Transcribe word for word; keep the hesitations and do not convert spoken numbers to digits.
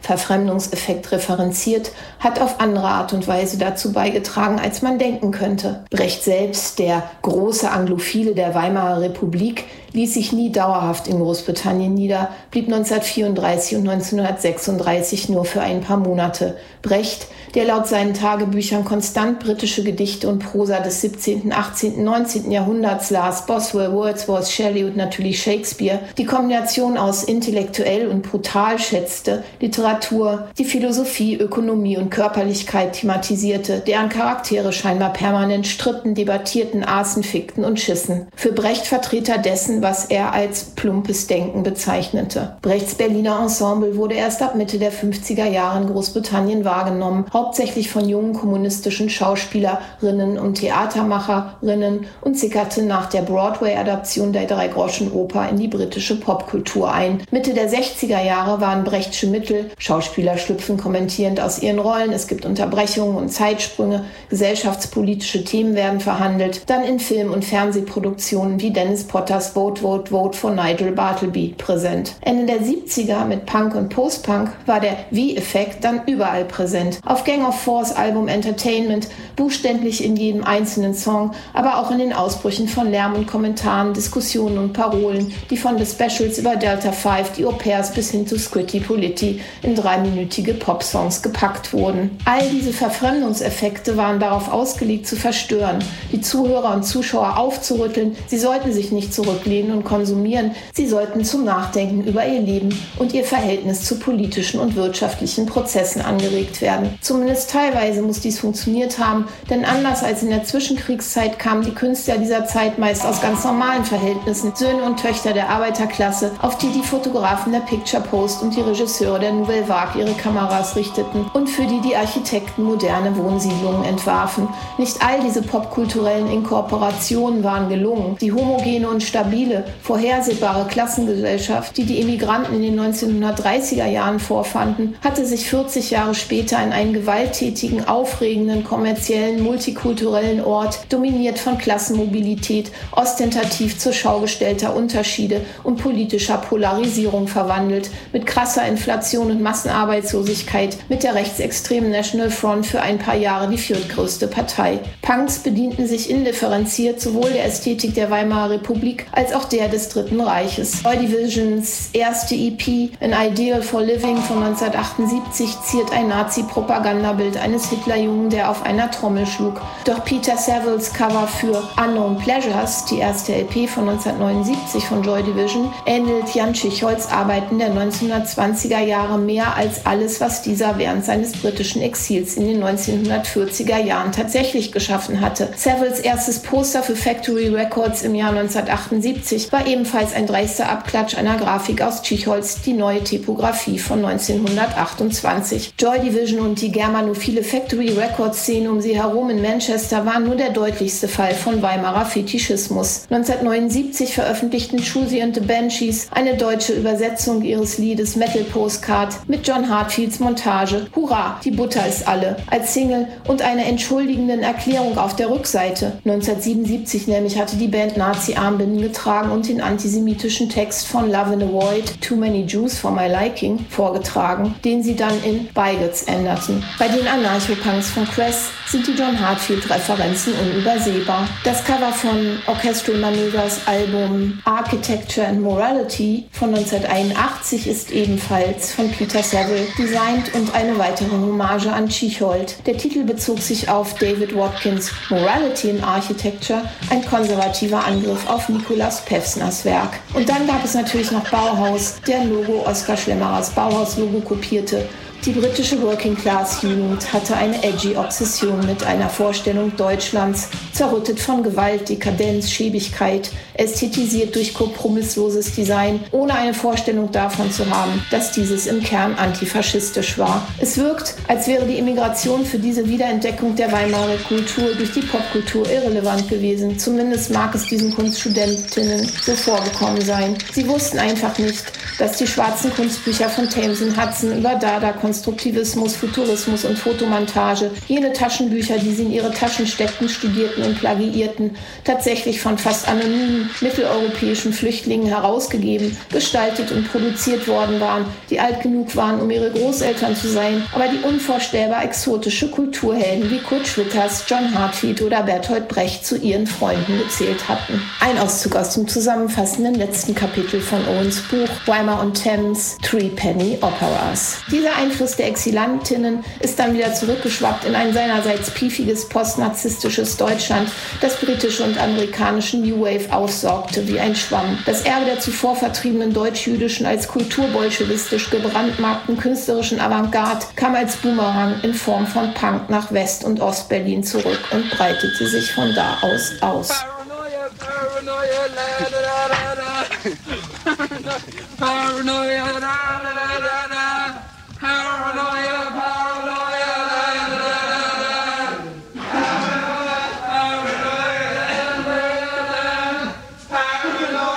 Verfremdungseffekt referenziert, hat auf andere Art und Weise dazu beigetragen, als man denken könnte. Brecht selbst, der große Anglophile der Weimarer Republik, ließ sich nie dauerhaft in Großbritannien nieder, blieb neunzehnhundertvierunddreißig und neunzehnhundertsechsunddreißig nur für ein paar Monate. Brecht, der laut seinen Tagebüchern konstant britische Gedichte und Prosa des siebzehnten, achtzehnten, neunzehnten Jahrhunderts las, Boswell, Wordsworth, Shelley und natürlich Shakespeare, die Kombination aus intellektuell und brutal schätzte, Literatur, die Philosophie, Ökonomie und Körperlichkeit thematisierte, deren Charaktere scheinbar permanent stritten, debattierten, aßen, fickten und schissen. Für Brecht Vertreter dessen, was er als plumpes Denken bezeichnete. Brechts Berliner Ensemble wurde erst ab Mitte der fünfziger Jahre in Großbritannien wahrgenommen, hauptsächlich von jungen kommunistischen Schauspielerinnen und Theatermacherinnen und sickerte nach der Broadway-Adaption der Dreigroschenoper in die britische Popkultur ein. Mitte der sechziger Jahre waren Brechtsche Mittel, Schauspieler schlüpfen kommentierend aus ihren Rollen, es gibt Unterbrechungen und Zeitsprünge, gesellschaftspolitische Themen werden verhandelt, dann in Film- und Fernsehproduktionen wie Dennis Potters Vote, Vote, Vote von Nigel Bartleby präsent. Ende der siebziger mit Punk und Post-Punk war der Wie-Effekt dann überall präsent. Auf Gang of Fours Album Entertainment, buchstäblich in jedem einzelnen Song, aber auch in den Ausbrüchen von Lärm und Kommentaren, Diskussionen und Parolen, die von The Specials über Delta Five, die Au-pairs bis hin zu Scritti Politti in dreiminütige Popsongs gepackt wurden. All diese Verfremdungseffekte waren darauf ausgelegt zu verstören, die Zuhörer und Zuschauer aufzurütteln, sie sollten sich nicht zurücklehnen und konsumieren, sie sollten zum Nachdenken über ihr Leben und ihr Verhältnis zu politischen und wirtschaftlichen Prozessen angeregt werden. Zumindest teilweise muss dies funktioniert haben, denn anders als in der Zwischenkriegszeit kamen die Künstler dieser Zeit meist aus ganz normalen Verhältnissen, Söhne und Töchter der Arbeiterklasse, auf die die Fotografen der Picture Post und die Regisseure der Nouvelle Vague ihre Kameras richteten und für die die Architekten moderne Wohnsiedlungen entwarfen. Nicht all diese popkulturellen Inkorporationen waren gelungen. Die homogene und stabile, vorhersehbare Klassengesellschaft, die die Emigranten in den neunzehnhundertdreißiger Jahren vorfanden, hatte sich vierzig Jahre später in einen gewalttätigen, aufregenden, kommerziellen, multikulturellen Ort, dominiert von Klassenmobilität, ostentativ zur Schau gestellter Unterschiede und politischer Polarisierung verwandelt, mit krasser Inflation und Massenarbeitslosigkeit, mit der rechtsextremen National Front für ein paar Jahre die viertgrößte Partei. Punks bedienten sich indifferenziert sowohl der Ästhetik der Weimarer Republik als auch der des Dritten Reiches. Joy Divisions erste E P, An Ideal for Living von neunzehnhundertachtundsiebzig, ziert ein Nazi-Propagandabild eines Hitlerjungen, der auf einer Trommel schlug. Doch Peter Saviles Cover für Unknown Pleasures, die erste L P von neunzehnhundertneunundsiebzig von Joy Division, ähnelt Jan Tschicholz Arbeiten der neunzehnhundertzwanziger Jahre mehr als alles, was dieser während seines britischen Exils in den neunzehnhundertvierziger Jahren tatsächlich geschaffen hatte. Saviles erstes Poster für Factory Records im Jahr neunzehnhundertachtundsiebzig war ebenfalls ein dreister Abklatsch einer Grafik aus Tschicholz, die neue Typografie von neunzehnhundertachtundzwanzig. Joy Division und die germanophile Factory Records-Szene um sie herum in Manchester waren nur der deutlichste Fall von Weimarer Fetischismus. neunzehnhundertneunundsiebzig veröffentlichten Siouxsie and the Banshees eine deutsche Übersetzung ihres Liedes Metal Postcard mit John Heartfields Montage Hurra, die Butter ist alle als Single und einer entschuldigenden Erklärung auf der Rückseite. neunzehnhundertsiebenundsiebzig nämlich hatte die Band Nazi-Armbinden getragen und den antisemitischen Text von Love in a Void, Too Many Jews for My Liking, vorgetragen, den sie dann in Bigots änderten. Bei den Anarcho-Punks von Cress sind die John Heartfield-Referenzen unübersehbar. Das Cover von Orchestral Manoeuvres Album Architecture and Morality von neunzehnhunderteinundachtzig ist ebenfalls von Peter Saville designt und eine weitere Hommage an Tschichold. Der Titel bezog sich auf David Watkins' Morality in Architecture, ein konservativer Angriff auf Nikolaus Pevsners Werk. Und dann gab es natürlich noch Bauhaus, der Logo Oskar Schlemmerers Bauhaus-Logo kopierte. Die britische Working-Class-Jugend hatte eine edgy Obsession mit einer Vorstellung Deutschlands, zerrüttet von Gewalt, Dekadenz, Schäbigkeit, ästhetisiert durch kompromissloses Design, ohne eine Vorstellung davon zu haben, dass dieses im Kern antifaschistisch war. Es wirkt, als wäre die Immigration für diese Wiederentdeckung der Weimarer Kultur durch die Popkultur irrelevant gewesen. Zumindest mag es diesen Kunststudentinnen so vorgekommen sein. Sie wussten einfach nicht, dass die schwarzen Kunstbücher von Tamsin Hudson über Dada Konstruktivismus, Futurismus und Fotomontage, jene Taschenbücher, die sie in ihre Taschen steckten, studierten und plagiierten, tatsächlich von fast anonymen mitteleuropäischen Flüchtlingen herausgegeben, gestaltet und produziert worden waren, die alt genug waren, um ihre Großeltern zu sein, aber die unvorstellbar exotische Kulturhelden wie Kurt Schwitters, John Heartfield oder Bertolt Brecht zu ihren Freunden gezählt hatten. Ein Auszug aus dem zusammenfassenden letzten Kapitel von Owens Buch Weimar und Thames, Three Penny Operas. Dieser Einfluss der Exilantinnen ist dann wieder zurückgeschwappt in ein seinerseits piefiges postnarzisstisches Deutschland, das britische und amerikanische New Wave aufsaugte wie ein Schwamm. Das Erbe der zuvor vertriebenen deutsch-jüdischen, als kulturbolschewistisch gebrandmarkten künstlerischen Avantgarde kam als Boomerang in Form von Punk nach West- und Ostberlin zurück und breitete sich von da aus aus. Paranoia, Paranoia,